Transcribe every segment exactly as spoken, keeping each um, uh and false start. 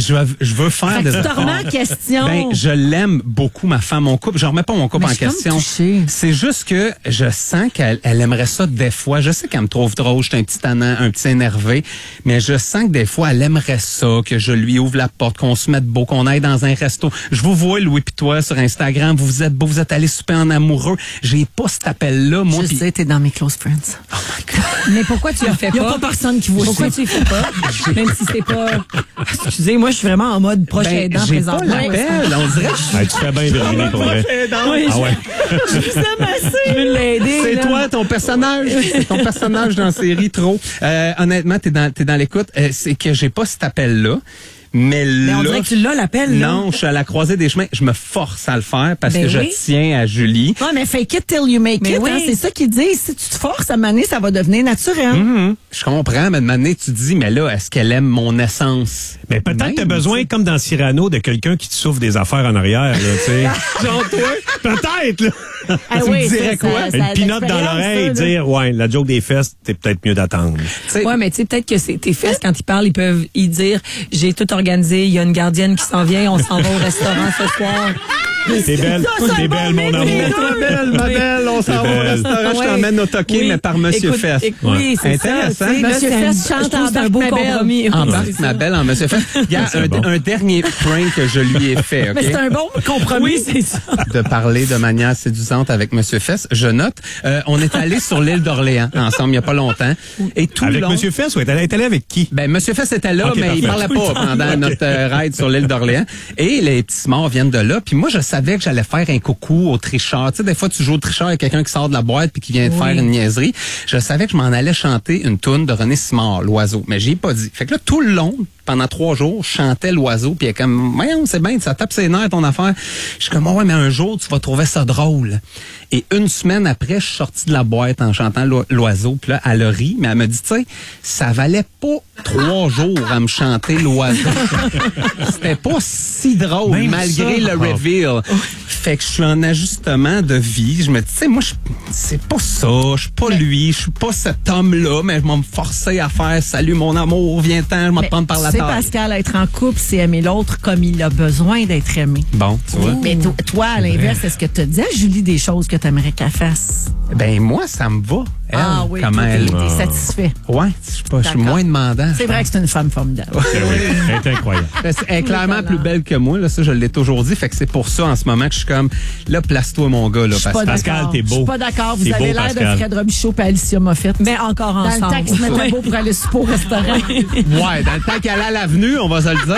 je veux, je veux faire Fait de... que tu te remets en question. Ben, je l'aime beaucoup, ma femme, mon couple. Je remets pas mon couple Mais en je suis comme question. touchée. C'est juste que je sens qu'elle elle aimerait ça des fois. Je sais qu'elle me trouve drôle, je suis un petit tannant, un petit énervé, mais je sens que des fois, elle aimerait ça, que je lui ouvre la porte, qu'on se mette beau, qu'on aille dans un resto. Je vous vois, Louis pis toi, sur Instagram, vous, vous êtes beau, vous êtes allés souper en amoureux. J'ai pas cet appel-là, moi. Je pis- sais, t'es dans mes close friends. Oh my God. Mais pourquoi tu le fais Il n'y a pas? pas personne qui voit Pourquoi ça. tu le fais pas? Même si c'est pas... Excusez, moi, je suis vraiment en mode proche Ben, aidant j'ai pas présentement. l'appel, on dirait que je suis... Ah, tu fais bien, Virginie, pour vrai. Oui, Ah ouais. je, je vous aime assez. Je veux l'aider. C'est là. toi, ton personnage. C'est ton personnage dans la série, trop. Euh, honnêtement, t'es dans, t'es dans l'écoute. Euh, c'est que j'ai pas cet appel-là. Mais Mais là, on dirait que tu l'as, l'appel, là. non, je suis à la croisée des chemins. Je me force à le faire parce Ben que je oui. tiens à Julie. Ouais, mais fake it till you make Mais it. oui. Hein, c'est ça qu'ils disent. Si tu te forces à maner, ça va devenir naturel. Mhm. Je comprends, mais de manière, tu te dis, mais là, est-ce qu'elle aime mon essence? Mais peut-être Même, que t'as besoin, comme dans Cyrano, de quelqu'un qui te souffle des affaires en arrière, là, tu sais. Genre toi? Peut-être, là. Ah Tu me oui, dirais ça, quoi? ça- ça Une a pinotte dans l'expérience, l'oreille, ça, là. dire, ouais, la joke des fesses, c'est peut-être mieux d'attendre. Tu sais, Ouais, mais tu sais, peut-être que c'est tes fesses, quand ils parlent, ils peuvent y dire, j'ai tout organisé, il y a une gardienne qui s'en vient, on s'en va au restaurant ce soir. T'es belle, t'es belle, mon amour. Très belle, ma belle. On s'en va au belle. restaurant. Je Ouais. t'emmène au toqué, Oui. mais par Monsieur Écoute, Fess. écoute, Oui, c'est ça. Intéressant. tu sais, là, Monsieur c'est un- Fess chante je trouve en que c'est un beau Marc Mabel. compromis. En Oui, Marc c'est ça. Mabel, en Monsieur Fess. Regarde, C'est un, bon. un dernier prank que je lui ai fait, OK? Mais c'est un bon compromis. Oui, c'est ça. De parler de manière séduisante avec Monsieur Fess. Je note, euh, on est allé sur l'île d'Orléans ensemble il y a pas longtemps. Et tout Avec le long... Monsieur Fess, ouais, t'es allé avec qui? Ben, Monsieur Fess était là, Ok, mais il parfait. parlait pas pendant notre euh, ride sur l'île d'Orléans. Et les petits morts viennent de là. Puis moi, je savais que j'allais faire un coucou au tricheur. Tu sais, des fois, tu joues au tricheur avec quelqu'un qui sort de la boîte puis qui vient de faire une niaiserie. Je savais que je m'en allais chanter une toune de René Simard, L'Oiseau. Mais j'y ai pas dit. Fait que là, tout le long, pendant trois jours, je chantais L'Oiseau. Puis elle est comme, voyons, c'est bien, ça tape ses nerfs, ton affaire. Je suis comme, ouais, mais un jour, tu vas trouver ça drôle. Et une semaine après, je suis sorti de la boîte en chantant L'O- L'Oiseau. Puis là, elle a ri, mais elle me dit, tu sais, ça valait pas trois jours à me chanter L'Oiseau. C'était pas si drôle, Même malgré ça? le Ah. reveal. Fait que je suis en ajustement de vie. Je me dis, tu sais, moi, je- c'est pas ça. Je suis pas lui. Je suis pas cet homme-là, mais je vais me forcer à faire, salut mon amour, viens-t'en, je vais te prendre par la Tu sais, taille. Pascal, être en couple, c'est aimer l'autre comme il a besoin d'être aimé. Bon, tu vois. Mais to- toi, à l'inverse, est-ce que tu dis à Julie des choses que tu aimerais qu'elle fasse? Ben, moi, ça me va. Elle, ah oui, comment toi, elle. t'es, t'es satisfait. Ouais, je suis pas, je suis D'accord. moins demandant. C'est vrai que c'est une femme formidable. Ben oui, elle est incroyable. Elle est clairement plus belle que moi, là, ça, je l'ai toujours dit. Fait que c'est pour ça, en ce moment, que je suis comme, là, place-toi, mon gars, là, Je suis parce pas que. Pascal, d'accord. t'es beau. Je suis pas d'accord. Vous T'es avez beau, l'air Pascal. de Fred Robichaud et Alicia Moffett. Mais encore dans ensemble. le temps qu'ils se mettaient beau pour aller souper au restaurant. Ouais, dans le temps qu'elle est à l'avenue, on va se le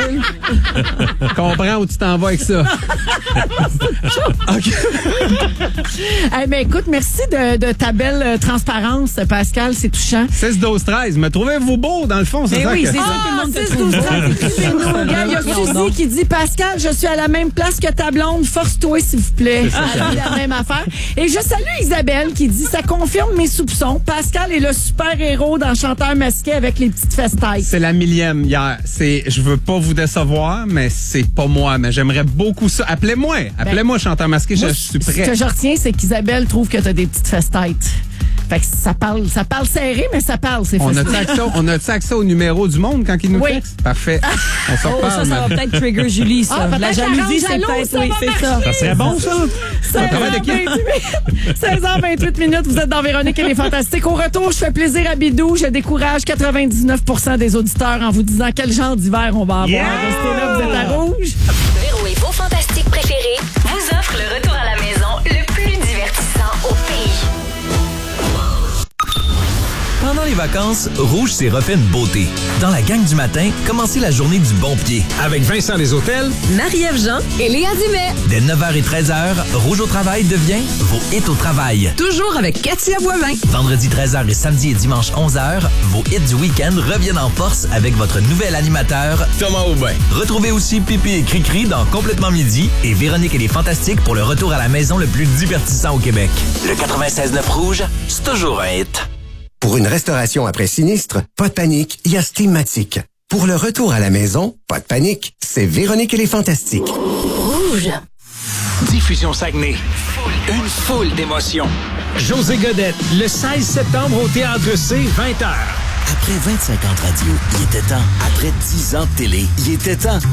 dire. Comprends où tu t'en vas avec ça. OK. Eh ben, écoute, merci de, de ta belle euh, transparence, Pascal. C'est touchant. six, douze, treize. Me trouvez-vous beau, dans le fond, c'est Mais ça oui, que- c'est ça. Ah, tout le monde te six, trouve douze, beau. treize, écrivez-nous. Regarde, il y a Non, non. Suzy qui dit, Pascal, je suis à la même place que ta blonde. Force-toi, s'il vous plaît. C'est la même affaire. Et je salue Isabelle qui dit, ça confirme mes soupçons. Pascal est le super-héros dans Chanteur masqué avec les petites fesses-tailles. C'est la millième hier. C'est, je veux pas vous décevoir, mais c'est pas moi. Mais j'aimerais beaucoup ça. Appelez-moi. Appelez-moi, chanteur masqué. Je Moi, suis Ce prêt. que je retiens, c'est qu'Isabelle trouve que t'as des petites fesses-têtes. Fait que ça parle, ça parle serré, mais ça parle, c'est On facile. a-tu accès, au- on a-tu accès au numéro du monde quand il nous Oui. texte? Parfait. On s'en Oh, ça, reparle. ça va mais- peut-être trigger Julie, ça. Ah, peut-être La jalousie, la c'est rendre peut-être, jalouse, oui, ça c'est va ça. Ça serait bon, ça? seize heures vingt-huit seize heures vingt-huit minutes, vous êtes dans Véronique et les Fantastiques. Au retour, je fais plaisir à Bidou. Je décourage quatre-vingt-dix-neuf pour cent des auditeurs en vous disant quel genre d'hiver on va avoir. Yeah! Restez là, vous êtes à rouge. Véro et vos fantastiques préférés vous offrent le retour à la maison le plus divertissant au pays. Pendant les vacances, Rouge s'est refait une beauté. Dans la gang du matin, commencez la journée du bon pied. Avec Vincent Deshôtels, Marie-Ève Jean et Léa Dumais. Dès neuf heures treize, Rouge au travail devient vos hits au travail. Toujours avec Katia Boivin. Vendredi treize heures et samedi et dimanche onze heures, vos hits du week-end reviennent en force avec votre nouvel animateur, Thomas Aubin. Retrouvez aussi Pipi et Cricri dans Complètement Midi et Véronique et les Fantastiques pour le retour à la maison le plus divertissant au Québec. Le quatre-vingt-seize neuf Rouge, c'est toujours un hit. Pour une restauration après sinistre, pas de panique, il y a Steamatic. Pour le retour à la maison, pas de panique, c'est Véronique et les Fantastiques. Rouge. Diffusion Saguenay. Une foule d'émotions. José Godette, le seize septembre au Théâtre C, vingt heures. Après vingt-cinq ans de radio, il était temps. Après dix ans de télé, il était temps.